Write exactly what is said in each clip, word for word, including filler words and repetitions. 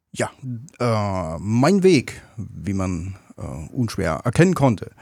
Ja, äh, mein Weg, wie man äh, unschwer erkennen konnte.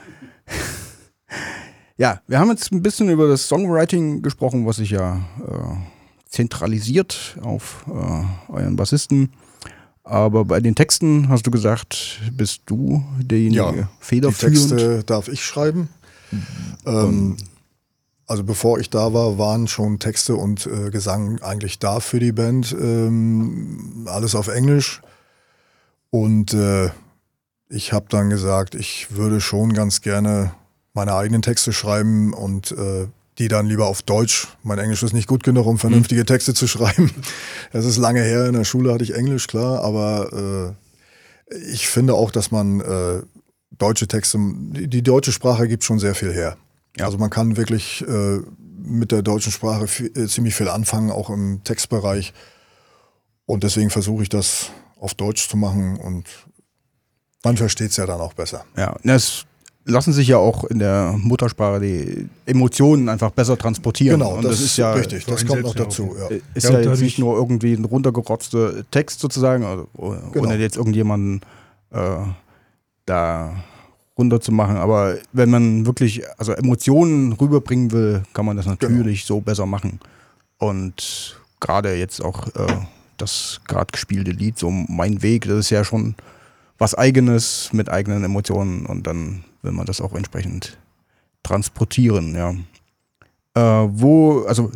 Ja, wir haben jetzt ein bisschen über das Songwriting gesprochen, was sich ja äh, zentralisiert auf äh, euren Bassisten. Aber bei den Texten hast du gesagt, bist du derjenige Ja, federführend. Die Texte darf ich schreiben. Ähm, also bevor ich da war, waren schon Texte und äh, Gesang eigentlich da für die Band. Ähm, alles auf Englisch. Und äh, ich habe dann gesagt, ich würde schon ganz gerne meine eigenen Texte schreiben und äh, die dann lieber auf Deutsch. Mein Englisch ist nicht gut genug, um vernünftige Texte zu schreiben. Das ist lange her, in der Schule hatte ich Englisch, klar, aber äh, ich finde auch, dass man äh, deutsche Texte, die, die deutsche Sprache gibt schon sehr viel her. Ja. Also man kann wirklich äh, mit der deutschen Sprache viel, äh, ziemlich viel anfangen, auch im Textbereich. Und deswegen versuche ich das auf Deutsch zu machen und man versteht es ja dann auch besser. Ja, das lassen sich ja auch in der Muttersprache die Emotionen einfach besser transportieren. Genau, und das, das ist ja richtig, das kommt noch dazu. Ja. Ist ja, ja, jetzt nicht nur irgendwie ein runtergerotzter Text sozusagen, also, ohne genau. jetzt irgendjemanden äh, da runter zu machen. Aber wenn man wirklich also Emotionen rüberbringen will, kann man das natürlich genau. so besser machen. Und gerade jetzt auch äh, das gerade gespielte Lied, so Mein Weg, das ist ja schon was Eigenes mit eigenen Emotionen und dann will man das auch entsprechend transportieren, ja. Äh, wo, also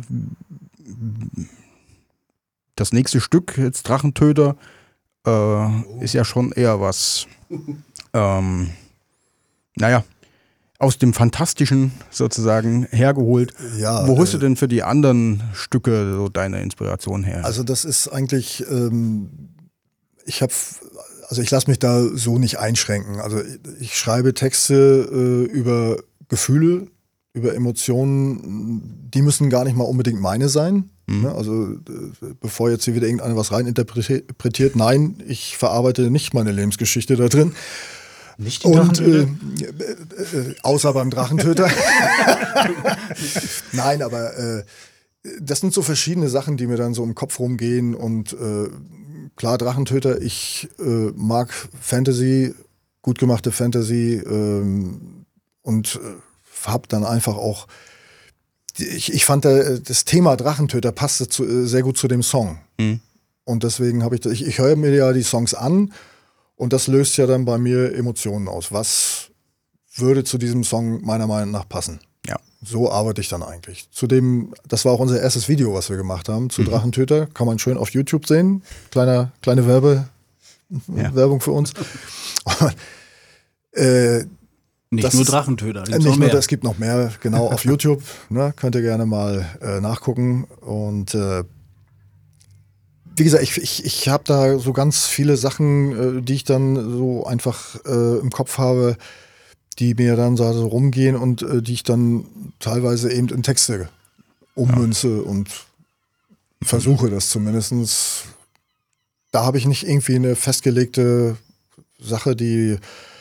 das nächste Stück, jetzt Drachentöter, äh, oh. ist ja schon eher was, ähm, naja, aus dem Fantastischen sozusagen hergeholt. Ja, wo holst äh, du denn für die anderen Stücke so deine Inspiration her? Also das ist eigentlich, ähm, ich habe Also ich lasse mich da so nicht einschränken. Also ich schreibe Texte äh, über Gefühle, über Emotionen, die müssen gar nicht mal unbedingt meine sein. Mhm. Ne? Also äh, bevor jetzt hier wieder irgendeiner was reininterpretiert, nein, ich verarbeite nicht meine Lebensgeschichte da drin. Nicht die Und Drachentöter? Äh, äh, außer beim Drachentöter. Nein, aber äh, das sind so verschiedene Sachen, die mir dann so im Kopf rumgehen und äh, klar, Drachentöter, ich äh, mag Fantasy, gut gemachte Fantasy ähm, und äh, hab dann einfach auch, ich, ich fand da, das Thema Drachentöter passte zu, äh, sehr gut zu dem Song. Mhm. Und deswegen habe ich, das, ich, ich höre mir ja die Songs an und das löst ja dann bei mir Emotionen aus. Was würde zu diesem Song meiner Meinung nach passen? Ja. So arbeite ich dann eigentlich. Zudem, das war auch unser erstes Video, was wir gemacht haben, zu mhm. Drachentöter. Kann man schön auf YouTube sehen. Kleiner, kleine Werbe, ja. Werbung für uns. äh, nicht das nur ist, Drachentöter. Äh, nicht nur, es gibt noch mehr, genau, auf YouTube. Ne, könnt ihr gerne mal äh, nachgucken. Und äh, wie gesagt, ich, ich, ich habe da so ganz viele Sachen, äh, die ich dann so einfach äh, im Kopf habe, die mir dann so rumgehen und äh, die ich dann teilweise eben in Texte ummünze ja. und versuche das zumindest. Da habe ich nicht irgendwie eine festgelegte Sache, die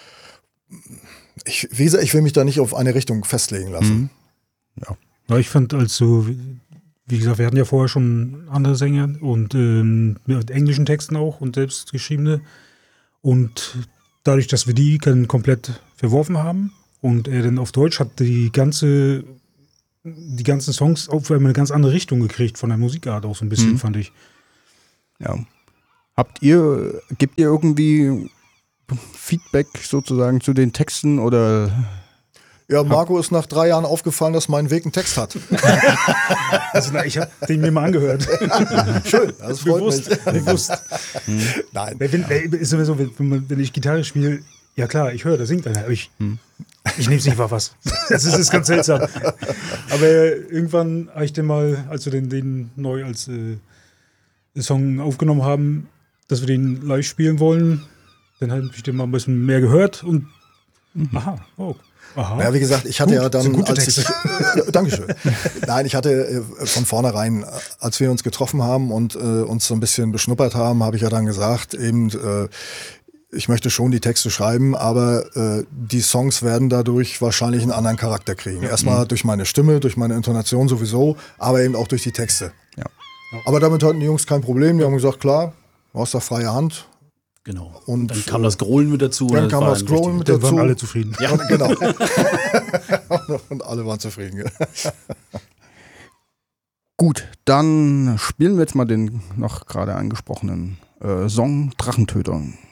ich, wie gesagt, ich will mich da nicht auf eine Richtung festlegen lassen. Mhm. Ja. ja, ich fand also, wie gesagt, wir hatten ja vorher schon andere Sänger und ähm, mit englischen Texten auch und selbstgeschriebene und dadurch, dass wir die dann komplett verworfen haben und er dann auf Deutsch hat die ganze, die ganzen Songs auf einmal eine ganz andere Richtung gekriegt von der Musikart auch so ein bisschen, mhm. fand ich. Ja. Habt ihr, gebt ihr irgendwie Feedback sozusagen zu den Texten oder? Ja, Marco ist nach drei Jahren aufgefallen, dass Mein Weg einen Text hat. Also na, ich habe den mir mal angehört. Schön, das freut bewusst, mich. Bewusst. Hm. Nein. Wenn, wenn, ist sowieso, wenn, wenn ich Gitarre spiele, ja klar, ich höre, da singt einer, aber ich, hm. ich nehme es nicht wahr was. Das ist, das ist ganz seltsam. Aber irgendwann habe ich den mal, als wir den, den neu als äh, Song aufgenommen haben, dass wir den live spielen wollen, dann habe ich den mal ein bisschen mehr gehört und mhm. aha, oh. Aha. Ja, wie gesagt, ich hatte Gut, ja dann, gute als ich, äh, Dankeschön. Nein, ich hatte äh, von vornherein, als wir uns getroffen haben und äh, uns so ein bisschen beschnuppert haben, habe ich ja dann gesagt, eben, äh, ich möchte schon die Texte schreiben, aber äh, die Songs werden dadurch wahrscheinlich einen anderen Charakter kriegen. Erstmal mhm. durch meine Stimme, durch meine Intonation sowieso, aber eben auch durch die Texte. Ja. Aber damit hatten die Jungs kein Problem. Die haben gesagt, klar, du hast da freie Hand. Genau. Und dann kam das Growlen mit dazu. Dann und kam war das ein Growlen mit Dann dazu. waren alle zufrieden. Ja. Und, genau. Und alle waren zufrieden. Gut, dann spielen wir jetzt mal den noch gerade angesprochenen äh, Song Drachentöter.